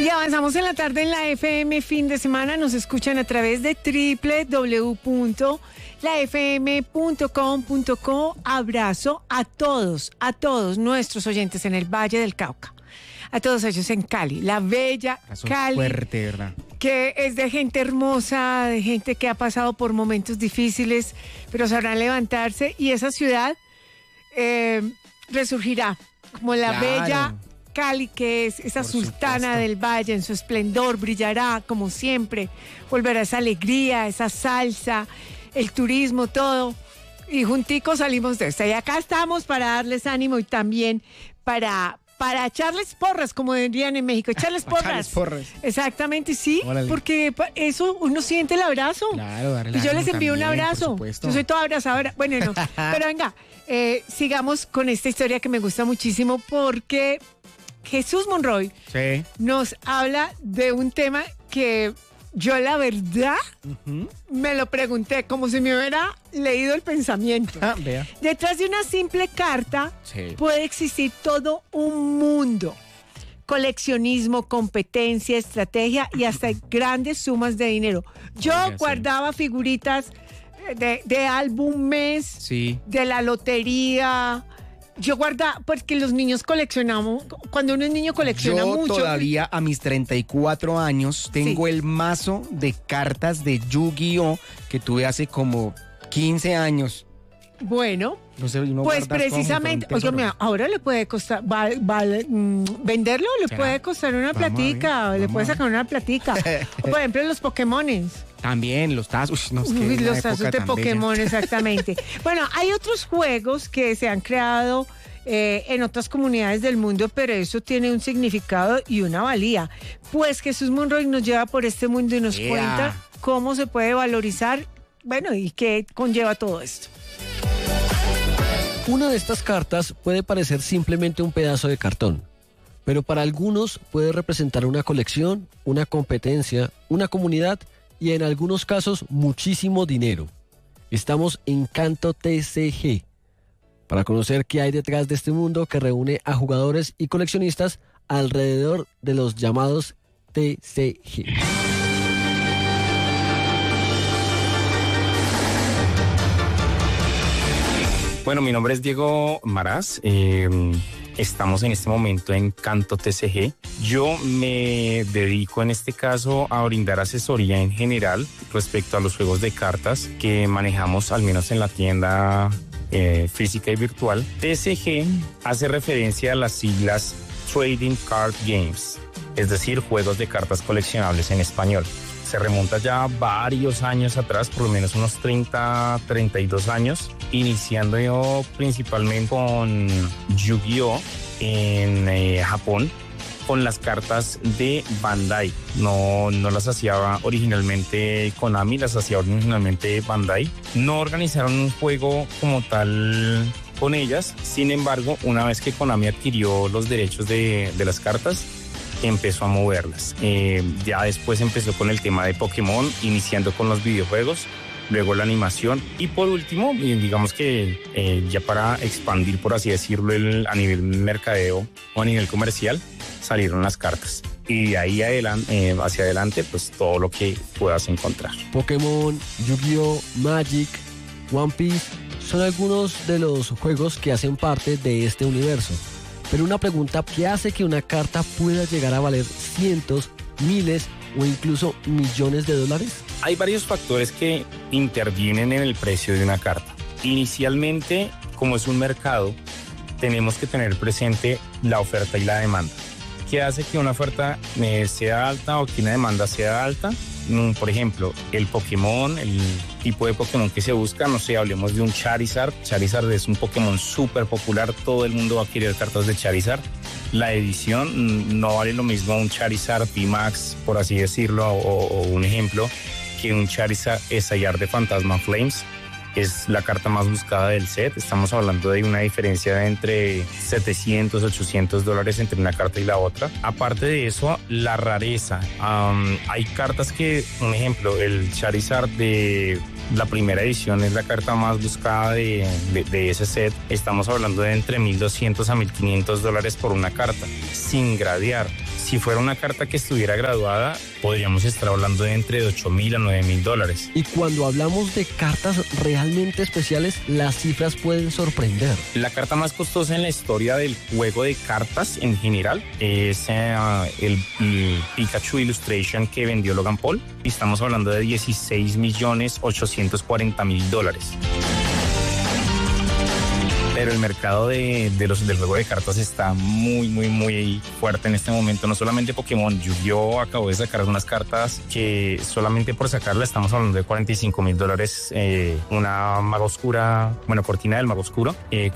Y avanzamos en la tarde en la FM fin de semana. Nos escuchan a través de www.lafm.com.co. Abrazo a todos nuestros oyentes en el Valle del Cauca. A todos ellos en Cali, la bella Cali. Fuerte, ¿verdad? Que es de gente hermosa, de gente que ha pasado por momentos difíciles, pero sabrán levantarse y esa ciudad resurgirá como la bella Cali, que es esa sultana del valle, en su esplendor, brillará como siempre, volverá esa alegría, esa salsa, el turismo, todo, y junticos salimos de esta. Y acá estamos para darles ánimo y también para echarles porras, como dirían en México, echarles porras. Exactamente, sí, órale. Porque eso uno siente el abrazo. Claro, darle y yo les envío también, un abrazo. Yo soy toda abrazadora. Bueno, no, pero venga, sigamos con esta historia que me gusta muchísimo porque Jesús Monroy nos habla de un tema que yo la verdad me lo pregunté como si me hubiera leído el pensamiento. Vea. Detrás de una simple carta puede existir todo un mundo. Coleccionismo, competencia, estrategia y hasta grandes sumas de dinero. Yo guardaba figuritas de álbumes, de la lotería. Yo guardaba, porque los niños coleccionamos, cuando uno es niño colecciona mucho. Yo todavía a mis 34 años tengo el mazo de cartas de Yu-Gi-Oh! Que tuve hace como 15 años. Bueno, no sé, pues precisamente, oye, mira, ahora le puede costar, venderlo le puede costar una platica, le puede sacar una platica. Por ejemplo, los Pokémones. También los tazos. Los tazos de Pokémon, exactamente. Bueno, hay otros juegos que se han creado en otras comunidades del mundo, pero eso tiene un significado y una valía. Pues Jesús Monroy nos lleva por este mundo y nos cuenta cómo se puede valorizar, bueno, y qué conlleva todo esto. Una de estas cartas puede parecer simplemente un pedazo de cartón, pero para algunos puede representar una colección, una competencia, una comunidad y en algunos casos muchísimo dinero. Estamos en Canto TCG para conocer qué hay detrás de este mundo que reúne a jugadores y coleccionistas alrededor de los llamados TCG. Bueno, mi nombre es Diego Maraz. Estamos en este momento en Canto TCG. Yo me dedico en este caso a brindar asesoría en general respecto a los juegos de cartas que manejamos, al menos en la tienda física y virtual. TCG hace referencia a las siglas Trading Card Games, es decir, juegos de cartas coleccionables en español. Se remonta ya varios años atrás, por lo menos unos 32 años, iniciando yo principalmente con Yu-Gi-Oh! En Japón, con las cartas de Bandai. No las hacía originalmente Konami, las hacía originalmente Bandai. No organizaron un juego como tal con ellas, sin embargo, una vez que Konami adquirió los derechos de las cartas, empezó a moverlas. Ya después empezó con el tema de Pokémon, iniciando con los videojuegos, luego la animación y por último, digamos que ya para expandir, por así decirlo, a nivel mercadeo o a nivel comercial, salieron las cartas. Y de ahí hacia adelante, pues todo lo que puedas encontrar. Pokémon, Yu-Gi-Oh!, Magic, One Piece son algunos de los juegos que hacen parte de este universo. Pero una pregunta, ¿qué hace que una carta pueda llegar a valer cientos, miles o incluso millones de dólares? Hay varios factores que intervienen en el precio de una carta. Inicialmente, como es un mercado, tenemos que tener presente la oferta y la demanda. ¿Qué hace que una oferta sea alta o que una demanda sea alta? Por ejemplo, el Pokémon, el tipo de Pokémon que se busca, no sé, hablemos de un Charizard. Charizard es un Pokémon súper popular, todo el mundo va a querer cartas de Charizard. La edición no vale lo mismo un Charizard VMAX, por así decirlo, o un ejemplo, que un Charizard SIR de Fantasma Flames. Es la carta más buscada del set. Estamos hablando de una diferencia de entre $700, $800 entre una carta y la otra. Aparte de eso, la rareza. Hay cartas que, un ejemplo, el Charizard de la primera edición es la carta más buscada de ese set. Estamos hablando de entre $1,200 a $1,500 por una carta, sin gradear, Si fuera una carta que estuviera graduada, podríamos estar hablando de entre $8,000 a $9,000. Y cuando hablamos de cartas realmente especiales, las cifras pueden sorprender. La carta más costosa en la historia del juego de cartas en general es el Pikachu Illustration que vendió Logan Paul. Y estamos hablando de $16,840,000. Pero el mercado del juego de cartas está muy fuerte en este momento. No solamente Pokémon, Yu-Gi-Oh! Acabó de sacar unas cartas que solamente por sacarla estamos hablando de $45,000. Una maga oscura, cortina del mago oscuro,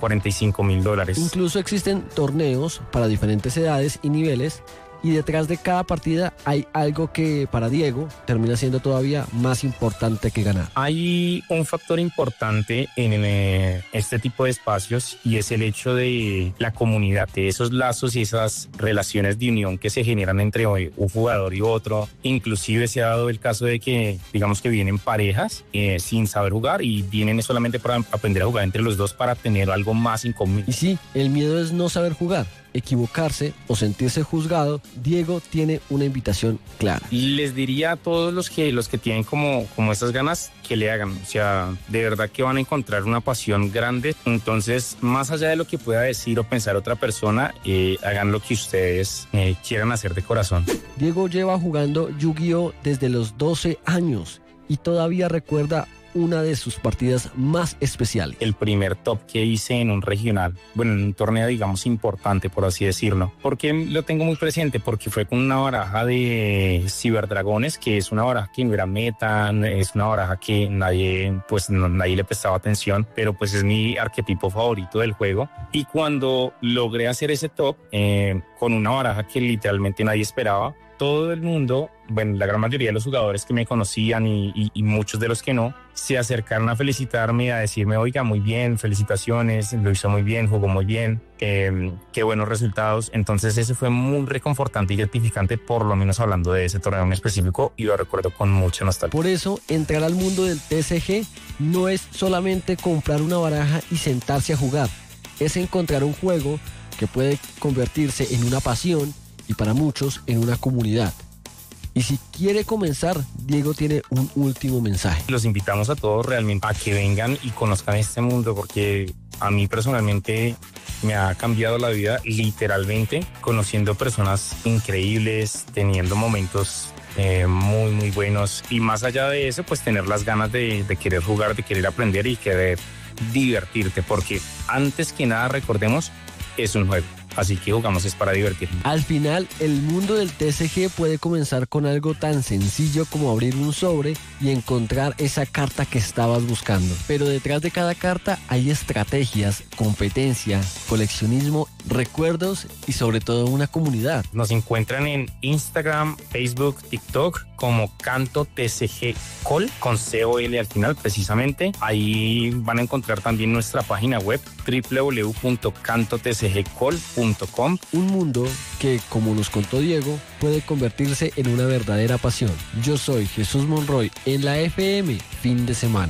$45,000. Incluso existen torneos para diferentes edades y niveles. Y detrás de cada partida hay algo que para Diego termina siendo todavía más importante que ganar. Hay un factor importante en este tipo de espacios y es el hecho de la comunidad, de esos lazos y esas relaciones de unión que se generan entre un jugador y otro. Inclusive se ha dado el caso de que, digamos que vienen parejas sin saber jugar y vienen solamente para aprender a jugar entre los dos para tener algo más en común. Y sí, el miedo es no saber jugar, equivocarse o sentirse juzgado. Diego tiene una invitación clara. Les diría a todos los que tienen como esas ganas que le hagan, o sea, de verdad que van a encontrar una pasión grande. Entonces, más allá de lo que pueda decir o pensar otra persona, hagan lo que ustedes quieran hacer de corazón. Diego lleva jugando Yu-Gi-Oh! Desde los 12 años y todavía recuerda una de sus partidas más especiales. El primer top que hice en un regional, en un torneo digamos importante por así decirlo. ¿Por qué lo tengo muy presente? Porque fue con una baraja de ciberdragones, que es una baraja que no era meta, es una baraja que nadie le prestaba atención, pero pues es mi arquetipo favorito del juego. Y cuando logré hacer ese top con una baraja que literalmente nadie esperaba, todo el mundo, la gran mayoría de los jugadores que me conocían y muchos de los que no, se acercaron a felicitarme, a decirme, oiga, muy bien, felicitaciones, lo hizo muy bien, jugó muy bien, qué buenos resultados. Entonces ese fue muy reconfortante y gratificante, por lo menos hablando de ese torneo en específico, y lo recuerdo con mucha nostalgia. Por eso, entrar al mundo del TCG no es solamente comprar una baraja y sentarse a jugar, es encontrar un juego que puede convertirse en una pasión y para muchos en una comunidad. Y si quiere comenzar, Diego tiene un último mensaje. Los invitamos a todos realmente a que vengan y conozcan este mundo, porque a mí personalmente me ha cambiado la vida literalmente, conociendo personas increíbles, teniendo momentos muy buenos, y más allá de eso, pues tener las ganas de querer jugar, de querer aprender y querer divertirte, porque antes que nada, recordemos, es un juego. Así que jugamos es para divertirnos. Al final, el mundo del TCG puede comenzar con algo tan sencillo como abrir un sobre y encontrar esa carta que estabas buscando. Pero detrás de cada carta hay estrategias, competencia, coleccionismo, recuerdos y sobre todo una comunidad. Nos encuentran en Instagram, Facebook, TikTok como Canto TCG Col, con COL al final precisamente. Ahí van a encontrar también nuestra página web www.cantotcgcol.com. Un mundo que, como nos contó Diego, puede convertirse en una verdadera pasión. Yo soy Jesús Monroy en la FM Fin de Semana.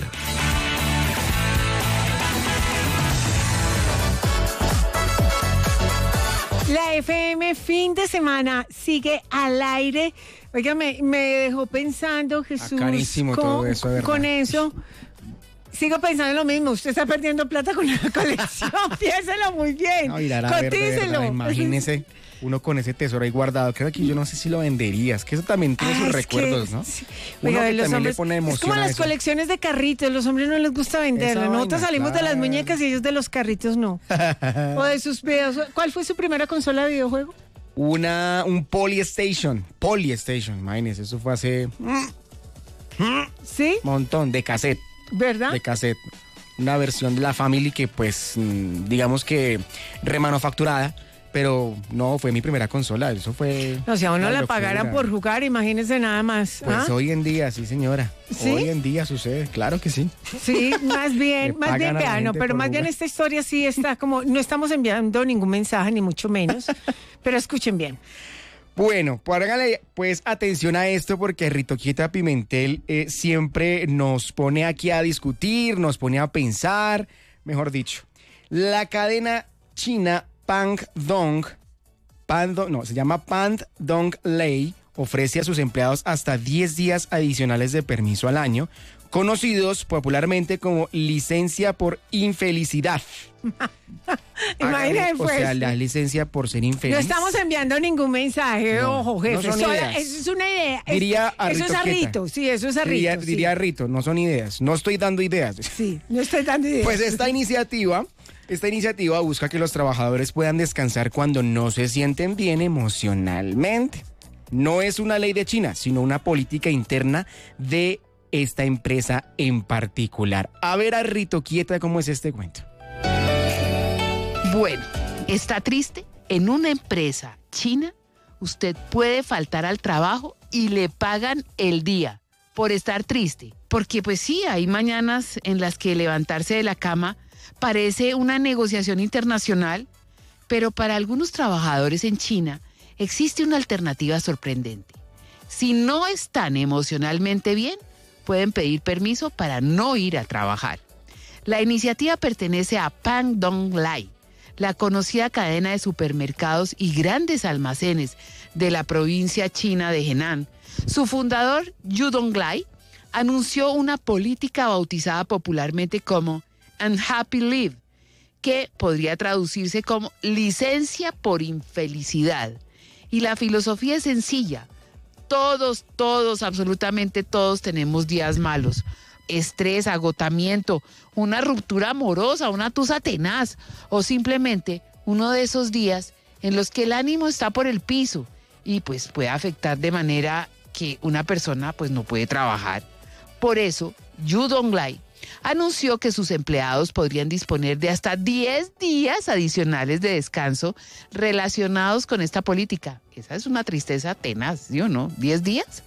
La FM Fin de Semana sigue al aire. Oiga, me dejó pensando, Jesús, carísimo todo eso, ¿verdad? Con eso. Sigo pensando en lo mismo. Usted está perdiendo plata con la colección. Piénselo muy bien. No, cotícelo. Imagínese uno con ese tesoro ahí guardado. Creo que yo no sé si lo vendería. Es que eso también tiene sus recuerdos, ¿no? Sí. Uno Oiga, que también hombres, le pone emoción. es como a las eso. colecciones de carritos. Los hombres no les gusta venderlo. Esa Nosotros vaina, salimos de las claro. muñecas y ellos de los carritos no. O de sus videos. ¿Cuál fue su primera consola de videojuego? Un Polystation, imagínese, eso fue hace ¿Sí? montón de cassette. ¿Verdad? De cassette. Una versión de la Family que pues digamos que remanufacturada, pero no fue mi primera consola, eso fue... O sea, uno una la locura. pagaran por jugar, imagínese nada más. Pues hoy en día, sí señora, ¿Sí? hoy en día sucede, claro que sí. Sí, más bien, Le pagan a la vea, no, gente pero por más bien jugar. esta historia sí está como, no estamos enviando ningún mensaje, ni mucho menos, pero escuchen bien. Bueno, póngale pues atención a esto porque Ritoquita Pimentel siempre nos pone aquí a discutir, nos pone a pensar, mejor dicho. La cadena china Pangdong se llama Pandong Lay, ofrece a sus empleados hasta 10 días adicionales de permiso al año, conocidos popularmente como licencia por infelicidad. Imagínate, pues. O sea, la licencia por ser infeliz. No estamos enviando ningún mensaje, No, ojo, jefe. no son ideas. Eso es una idea. Diría a eso Rito es a Quieta. Rito, sí, eso es a Rito. Diría Rito, no son ideas. No estoy dando ideas. Sí, no estoy dando ideas. Pues esta iniciativa busca que los trabajadores puedan descansar cuando no se sienten bien emocionalmente. No es una ley de China, sino una política interna de esta empresa en particular. A ver, a Rito Quieta, ¿cómo es este cuento? Bueno, ¿está triste? En una empresa china, usted puede faltar al trabajo y le pagan el día por estar triste. Porque pues sí, hay mañanas en las que levantarse de la cama parece una negociación internacional, pero para algunos trabajadores en China existe una alternativa sorprendente. Si no están emocionalmente bien, pueden pedir permiso para no ir a trabajar. La iniciativa pertenece a Pandong Lay, la conocida cadena de supermercados y grandes almacenes de la provincia china de Henan. Su fundador, Yu Donglai, anunció una política bautizada popularmente como Unhappy Leave, que podría traducirse como licencia por infelicidad. Y la filosofía es sencilla. Todos, absolutamente todos tenemos días malos. Estrés, agotamiento, una ruptura amorosa, una tusa tenaz o simplemente uno de esos días en los que el ánimo está por el piso y pues puede afectar de manera que una persona pues no puede trabajar. Por eso, Yu Donglai anunció que sus empleados podrían disponer de hasta 10 días adicionales de descanso relacionados con esta política. Esa es una tristeza tenaz, ¿sí o no? 10 días.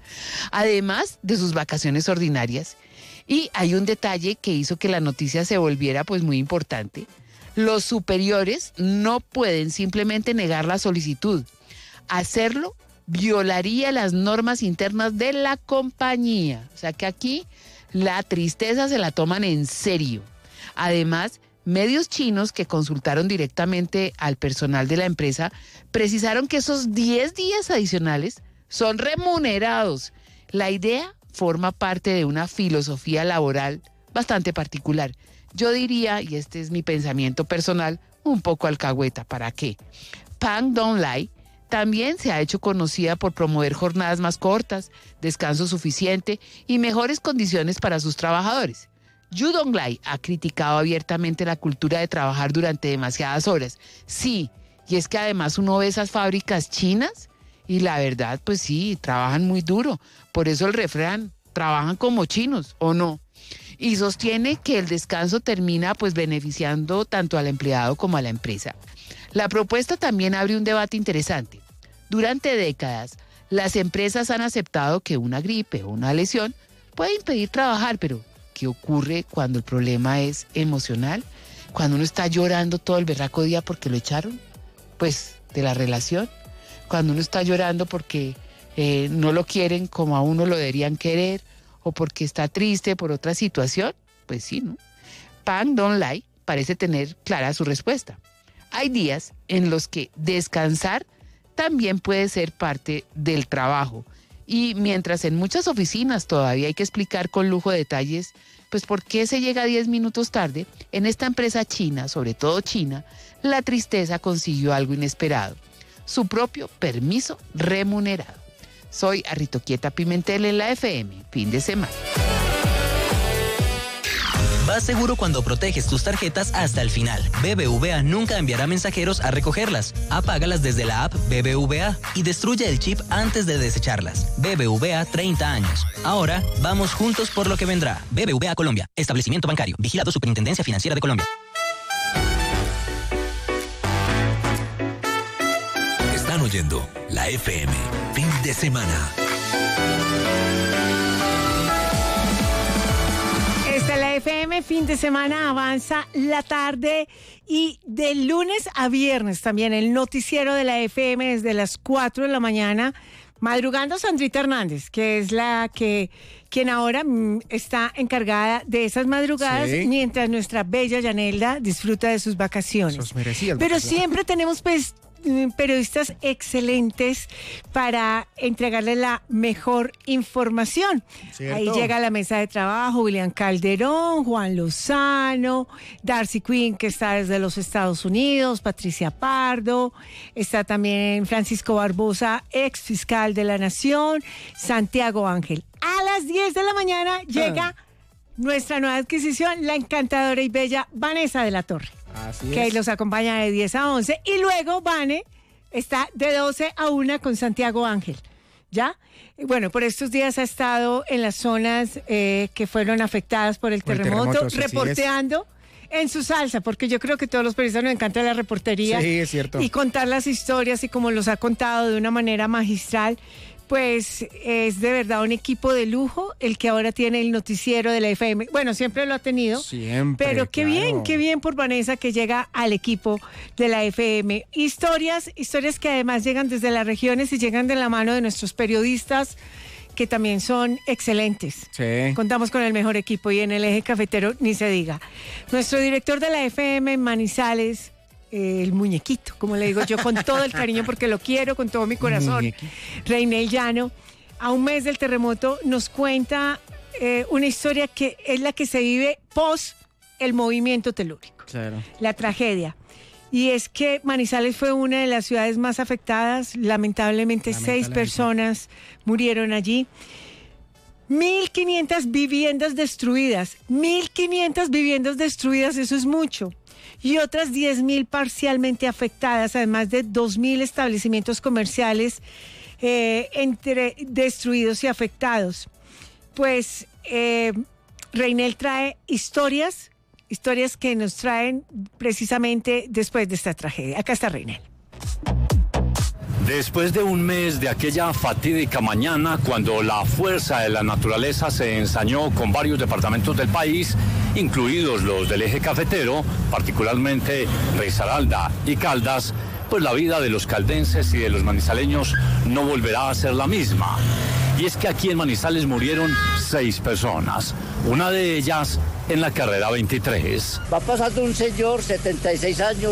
Además de sus vacaciones ordinarias. Y hay un detalle que hizo que la noticia se volviera pues muy importante. Los superiores no pueden simplemente negar la solicitud. Hacerlo violaría las normas internas de la compañía. O sea que aquí la tristeza se la toman en serio. Además, medios chinos que consultaron directamente al personal de la empresa precisaron que esos 10 días adicionales son remunerados. La idea forma parte de una filosofía laboral bastante particular. Yo diría, y este es mi pensamiento personal, un poco alcahueta. ¿Para qué? Pandong Lay también se ha hecho conocida por promover jornadas más cortas, descanso suficiente y mejores condiciones para sus trabajadores. Yu Donglai ha criticado abiertamente la cultura de trabajar durante demasiadas horas. Sí, y es que además uno ve esas fábricas chinas y la verdad, pues sí, trabajan muy duro. Por eso el refrán, trabajan como chinos, ¿o no? Y sostiene que el descanso termina pues beneficiando tanto al empleado como a la empresa. La propuesta también abre un debate interesante. Durante décadas, las empresas han aceptado que una gripe o una lesión puede impedir trabajar, pero ¿qué ocurre cuando el problema es emocional? Cuando uno está llorando todo el berraco día porque lo echaron, pues, de la relación. Cuando uno está llorando porque no lo quieren como a uno lo deberían querer, o porque está triste por otra situación, pues sí, ¿no? Pandong Lay parece tener clara su respuesta. Hay días en los que descansar también puede ser parte del trabajo. Y mientras en muchas oficinas todavía hay que explicar con lujo de detalles, pues por qué se llega 10 minutos tarde, en esta empresa china, sobre todo China, la tristeza consiguió algo inesperado: su propio permiso remunerado. Soy Rito Quieta Pimentel en la FM, fin de semana. Vas seguro cuando proteges tus tarjetas hasta el final. BBVA nunca enviará mensajeros a recogerlas. Apágalas desde la app BBVA y destruye el chip antes de desecharlas. BBVA 30 años. Ahora vamos juntos por lo que vendrá. BBVA Colombia. Establecimiento bancario. Vigilado Superintendencia Financiera de Colombia. Están oyendo la FM. Fin de semana. Esta es la FM, fin de semana, avanza la tarde y de lunes a viernes también el noticiero de la FM desde las 4 de la mañana, madrugando Sandrita Hernández, que es quien ahora está encargada de esas madrugadas, sí, mientras nuestra bella Yanelda disfruta de sus vacaciones. Sus merecidas Pero vacaciones. siempre tenemos pues periodistas excelentes para entregarle la mejor información. ¿Cierto? Ahí llega la mesa de trabajo, William Calderón, Juan Lozano, Darcy Quinn, que está desde los Estados Unidos, Patricia Pardo, está también Francisco Barbosa, ex fiscal de la Nación, Santiago Ángel. A las 10 de la mañana llega nuestra nueva adquisición, la encantadora y bella Vanessa de la Torre. Así Que es. los acompaña de 10 a 11. Y luego Vane está de 12 a 1 con Santiago Ángel. ¿Ya? Y bueno, por estos días ha estado en las zonas que fueron afectadas por el Por el terremoto, terremoto, así es. reporteando en su salsa, porque yo creo que todos los periodistas nos encanta la reportería. Sí, es cierto. Y contar las historias y como los ha contado de una manera magistral. Pues es de verdad un equipo de lujo el que ahora tiene el noticiero de la FM. Bueno, siempre lo ha tenido. Siempre, Pero qué claro. qué bien por Vanessa que llega al equipo de la FM. Historias que además llegan desde las regiones y llegan de la mano de nuestros periodistas que también son excelentes. Sí. Contamos con el mejor equipo y en el eje cafetero ni se diga. Nuestro director de la FM en Manizales, el muñequito, como le digo yo, con todo el cariño porque lo quiero, con todo mi corazón. Muñequito. Reinel Llano, a un mes del terremoto, nos cuenta una historia que es la que se vive post el movimiento telúrico, Claro. la tragedia. Y es que Manizales fue una de las ciudades más afectadas. Lamentablemente, 6 personas murieron allí. 1.500 viviendas destruidas. 1.500 viviendas destruidas, eso es mucho. Y otras 10.000 parcialmente afectadas, además de 2.000 establecimientos comerciales entre destruidos y afectados. Pues Reinel trae historias que nos traen precisamente después de esta tragedia. Acá está Reinel. Después de un mes de aquella fatídica mañana, cuando la fuerza de la naturaleza se ensañó con varios departamentos del país, incluidos los del eje cafetero, particularmente Risaralda y Caldas, pues la vida de los caldenses y de los manizaleños no volverá a ser la misma. Y es que aquí en Manizales murieron 6 personas, una de ellas en la carrera 23. Va pasando un señor, 76 años,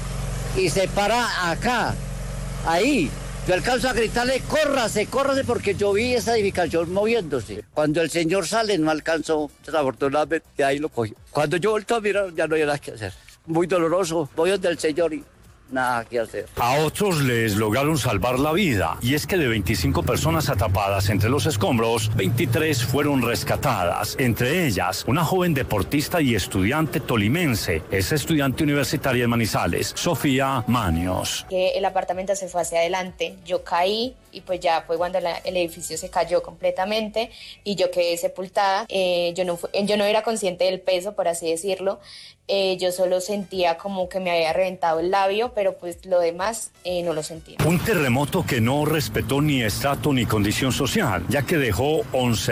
y se para acá, ahí. Yo alcanzo a gritarle, córrase, porque yo vi esa edificación moviéndose. Cuando el señor sale, no alcanzó, desafortunadamente, ahí lo cogió. Cuando yo vuelto a mirar, ya no hay nada que hacer. Muy doloroso, voy donde el señor y nada que hacer. A otros les lograron salvar la vida, y es que de 25 personas atrapadas entre los escombros, 23 fueron rescatadas, entre ellas una joven deportista y estudiante tolimense, es estudiante universitaria en Manizales, Sofía Manios. Que el apartamento se fue hacia adelante, yo caí y pues ya fue cuando el edificio se cayó completamente y yo quedé sepultada. Yo no era consciente del peso, por así decirlo. Yo solo sentía como que me había reventado el labio, pero pues lo demás no lo sentía. Un terremoto que no respetó ni estrato ni condición social, ya que dejó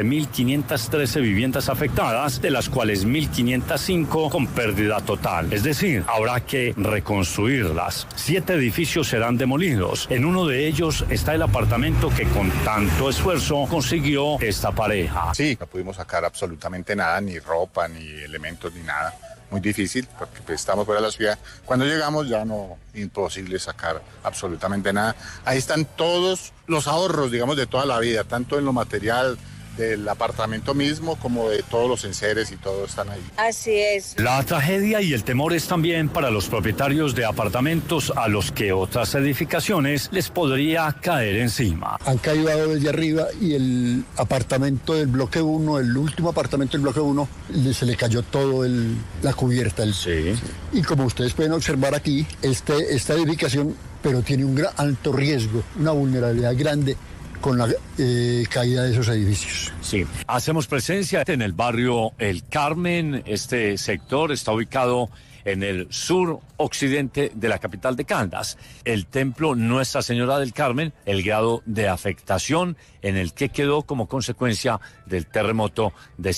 11.513 viviendas afectadas, de las cuales 1.505 con pérdida total. Es decir, habrá que reconstruirlas. 7 edificios serán demolidos. En uno de ellos está el apartamento que con tanto esfuerzo consiguió esta pareja. Sí, no pudimos sacar absolutamente nada, ni ropa, ni elementos, ni nada. Muy difícil, porque pues, estamos fuera de la ciudad. Cuando llegamos ya no, imposible sacar absolutamente nada. Ahí están todos los ahorros, digamos, de toda la vida, tanto en lo material del apartamento mismo como de todos los enseres y todo están ahí. Así es. La tragedia y el temor es también para los propietarios de apartamentos a los que otras edificaciones les podría caer encima. Han caído desde arriba y el apartamento del bloque 1, el último apartamento del bloque 1, se le cayó todo la cubierta. Sí. Y como ustedes pueden observar aquí, esta edificación, pero tiene un alto riesgo, una vulnerabilidad grande con la caída de esos edificios. Sí, hacemos presencia en el barrio El Carmen. Este sector está ubicado en el sur occidente de la capital de Caldas. El templo Nuestra Señora del Carmen, el grado de afectación en el que quedó como consecuencia del terremoto de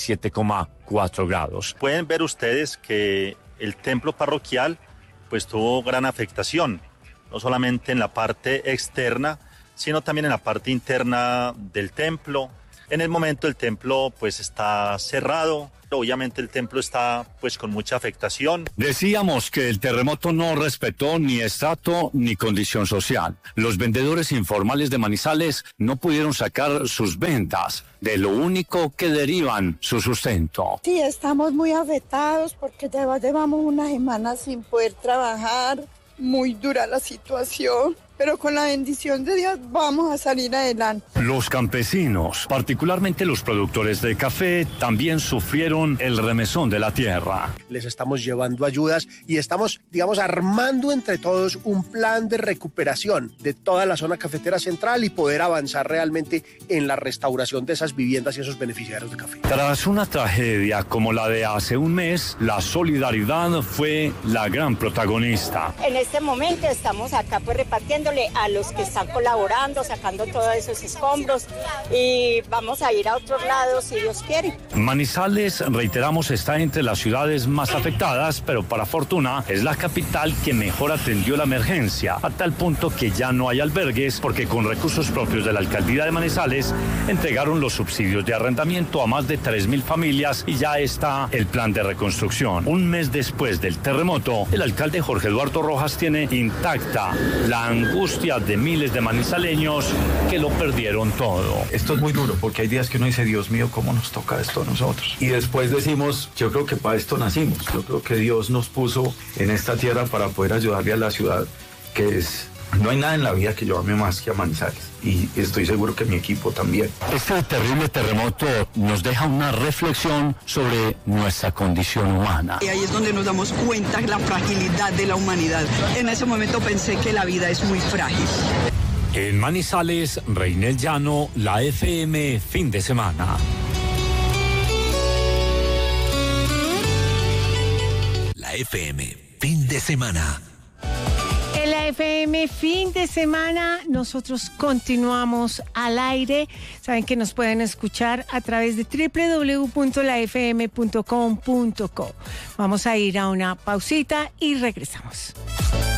7,4 grados. Pueden ver ustedes que el templo parroquial pues tuvo gran afectación, no solamente en la parte externa, sino también en la parte interna del templo. En el momento el templo pues está cerrado. Obviamente el templo está pues con mucha afectación. Decíamos que el terremoto no respetó ni estrato ni condición social. Los vendedores informales de Manizales no pudieron sacar sus ventas, de lo único que derivan su sustento. Sí, estamos muy afectados porque llevamos una semana sin poder trabajar. Muy dura la situación, pero con la bendición de Dios vamos a salir adelante. Los campesinos, particularmente los productores de café, también sufrieron el remesón de la tierra. Les estamos llevando ayudas y estamos, armando entre todos un plan de recuperación de toda la zona cafetera central y poder avanzar realmente en la restauración de esas viviendas y esos beneficiarios de café. Tras una tragedia como la de hace un mes, la solidaridad fue la gran protagonista. En este momento estamos acá pues repartiéndole a los que están colaborando, sacando todos esos escombros y vamos a ir a otros lados si Dios quiere. Manizales, reiteramos, está entre las ciudades más afectadas, pero para fortuna es la capital que mejor atendió la emergencia, a tal punto que ya no hay albergues porque con recursos propios de la alcaldía de Manizales entregaron los subsidios de arrendamiento a más de 3.000 familias y ya está el plan de reconstrucción. Un mes después del terremoto, el alcalde Jorge Eduardo Rojas tiene intacta la angustia de miles de manizaleños que lo perdieron todo. Esto es muy duro porque hay días que uno dice, Dios mío, ¿cómo nos toca esto a nosotros? Y después decimos, yo creo que para esto nacimos, yo creo que Dios nos puso en esta tierra para poder ayudarle a la ciudad, no hay nada en la vida que yo ame más que a Manizales y estoy seguro que mi equipo también. Este terrible terremoto nos deja una reflexión sobre nuestra condición humana. Y ahí es donde nos damos cuenta de la fragilidad de la humanidad. En ese momento pensé que la vida es muy frágil. En Manizales, Reinel Llano, la FM fin de semana. La FM fin de semana. En la FM fin de semana nosotros continuamos al aire. Saben que nos pueden escuchar a través de www.lafm.com.co. Vamos a ir a una pausita y regresamos.